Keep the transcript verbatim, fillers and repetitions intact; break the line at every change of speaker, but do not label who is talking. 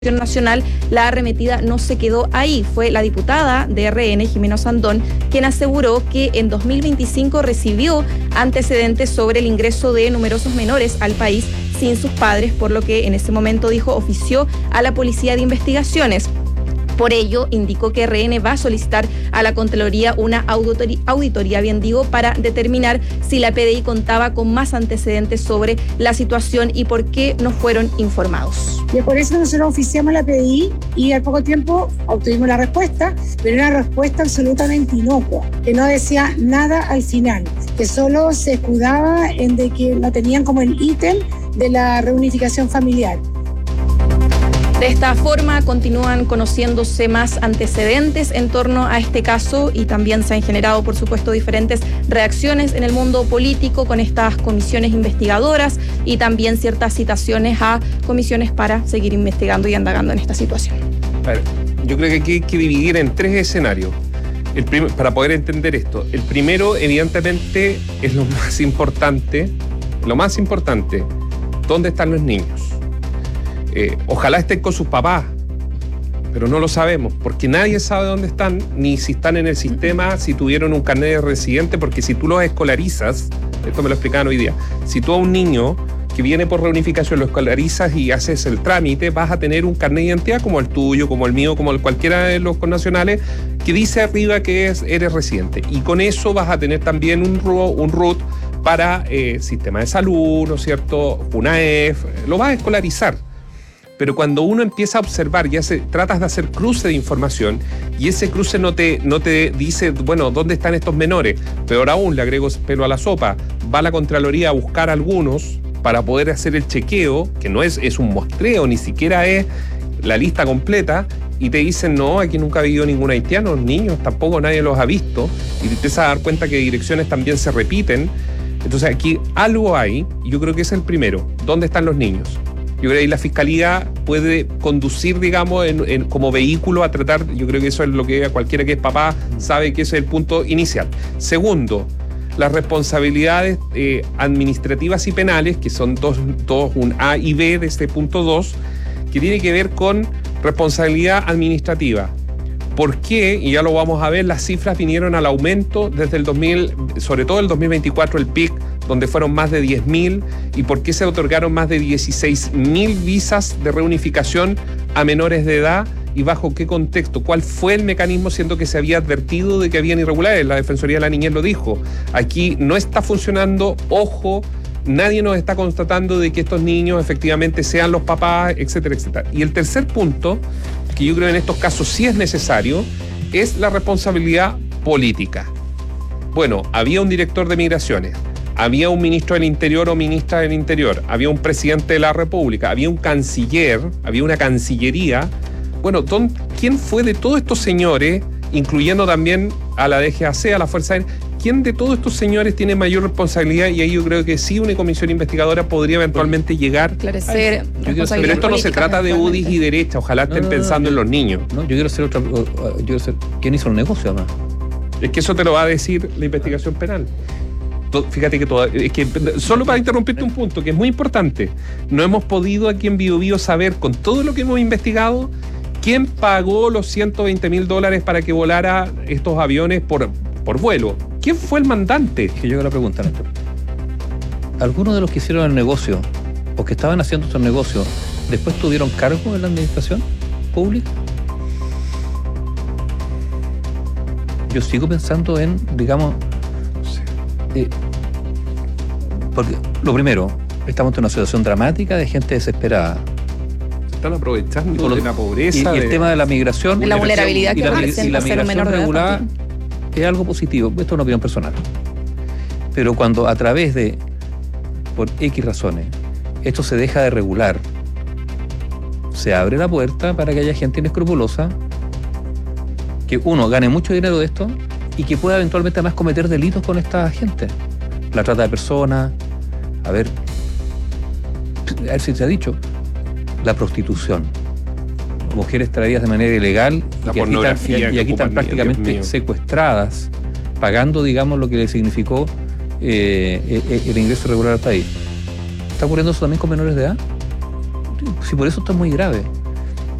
Nacional, la arremetida no se quedó ahí. Fue la diputada de R N, Jimena Osandón, quien aseguró que en dos mil veinticinco recibió antecedentes sobre el ingreso de numerosos menores al país sin sus padres, por lo que en ese momento, dijo, ofició a la Policía de Investigaciones. Por ello, indicó que R N va a solicitar a la Contraloría una auditoría, auditoría, bien digo, para determinar si la P D I contaba con más antecedentes sobre la situación y por qué no fueron informados.
Y por eso nosotros oficiamos a la P D I y al poco tiempo obtuvimos la respuesta, pero era una respuesta absolutamente inocua, que no decía nada al final, que solo se escudaba en de que lo tenían como el ítem de la reunificación familiar.
De esta forma continúan conociéndose más antecedentes en torno a este caso y también se han generado, por supuesto, diferentes reacciones en el mundo político con estas comisiones investigadoras y también ciertas citaciones a comisiones para seguir investigando y indagando en esta situación.
A ver, yo creo que aquí hay que dividir en tres escenarios el prim- para poder entender esto. El primero, evidentemente, es lo más importante, lo más importante, ¿dónde están los niños? Eh, ojalá estén con sus papás, pero no lo sabemos, porque nadie sabe dónde están, ni si están en el sistema, si tuvieron un carnet de residente, porque si tú los escolarizas, esto me lo explicaban hoy día, si tú a un niño que viene por reunificación lo escolarizas y haces el trámite, vas a tener un carnet de identidad como el tuyo, como el mío, como el cualquiera de los connacionales, que dice arriba que es, eres residente. Y con eso vas a tener también un, un R U T para eh, sistema de salud, ¿no es cierto?, UNAEF, lo vas a escolarizar. Pero cuando uno empieza a observar y hace, tratas de hacer cruce de información y ese cruce no te, no te dice, bueno, ¿dónde están estos menores? Peor aún, le agrego pelo a la sopa, va a la Contraloría a buscar algunos para poder hacer el chequeo, que no es, es un muestreo, ni siquiera es la lista completa, y te dicen, no, aquí nunca ha habido ningún haitiano, niños, tampoco nadie los ha visto, y te empiezas a dar cuenta que direcciones también se repiten. Entonces aquí algo hay, y yo creo que es el primero, ¿dónde están los niños? Yo creo que ahí la Fiscalía puede conducir, digamos, en, en, como vehículo a tratar, yo creo que eso es lo que cualquiera que es papá sabe que ese es el punto inicial. Segundo, las responsabilidades eh, administrativas y penales, que son dos, dos, un A y B de este punto dos, que tiene que ver con responsabilidad administrativa. ¿Por qué? Y ya lo vamos a ver, las cifras vinieron al aumento desde el dos mil, sobre todo el dos mil veinticuatro, el pic, donde fueron más de diez mil, y por qué se otorgaron más de dieciséis mil visas de reunificación a menores de edad y bajo qué contexto, cuál fue el mecanismo, siendo que se había advertido de que habían irregularidades. La Defensoría de la Niñez lo dijo. Aquí no está funcionando, ojo, nadie nos está constatando de que estos niños efectivamente sean los papás, etcétera, etcétera. Y el tercer punto, que yo creo en estos casos sí es necesario, es la responsabilidad política. Bueno, había un director de migraciones, había un ministro del Interior o ministra del Interior, había un presidente de la República, había un canciller, había una cancillería. Bueno, ¿dónde, ¿quién fue de todos estos señores, incluyendo también a la D G A C, a la Fuerza Aérea? ¿Quién de todos estos señores tiene mayor responsabilidad? Y ahí yo creo que sí, una comisión investigadora podría eventualmente llegar.
Esclarecer.
Pero esto no se trata de U D I S y derecha, ojalá estén no, no, pensando no, en los niños.
No, yo quiero ser otra. Yo quiero ser, ¿quién hizo el negocio además?
Es que eso te lo va a decir la investigación penal. Fíjate que, todo, es que solo para interrumpirte un punto que es muy importante, no hemos podido aquí en Bio Bio saber, con todo lo que hemos investigado, quién pagó los ciento veinte mil dólares para que volara estos aviones por, por vuelo. ¿Quién fue el mandante?
Que yo hago la pregunta, Néstor. ¿Algunos de los que hicieron el negocio o que estaban haciendo estos negocios después tuvieron cargo en la administración pública? Yo sigo pensando en, digamos, Eh, porque lo primero, estamos en una situación dramática de gente desesperada.
Se están aprovechando lo, de la pobreza.
Y, y el
de,
tema de la migración.
De la vulnerabilidad que representa
y la
ser un menor de edad
regulada es algo positivo. Esto es una opinión personal. Pero cuando a través de, por X razones, esto se deja de regular, se abre la puerta para que haya gente inescrupulosa que uno gane mucho dinero de esto y que pueda eventualmente además cometer delitos con esta gente. La trata de personas, a ver, a ver si se ha dicho, la prostitución. Mujeres traídas de manera ilegal
la
y que aquí están, y, y aquí están prácticamente secuestradas, pagando, digamos, lo que le significó eh, el, el ingreso regular al país. ¿Está ocurriendo eso también con menores de edad? Si por eso está muy grave.